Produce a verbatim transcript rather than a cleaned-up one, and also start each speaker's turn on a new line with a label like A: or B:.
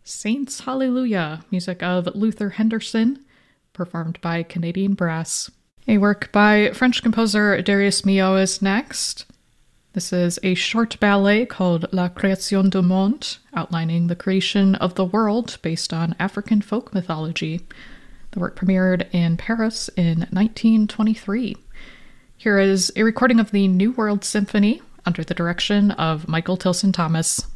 A: Saints Hallelujah, music of Luther Henderson, performed by Canadian Brass. A work by French composer Darius Milhaud is next. This is a short ballet called La Création du Monde, outlining the creation of the world based on African folk mythology. The work premiered in Paris in nineteen twenty-three. Here is a recording of the New World Symphony under the direction of Michael Tilson Thomas.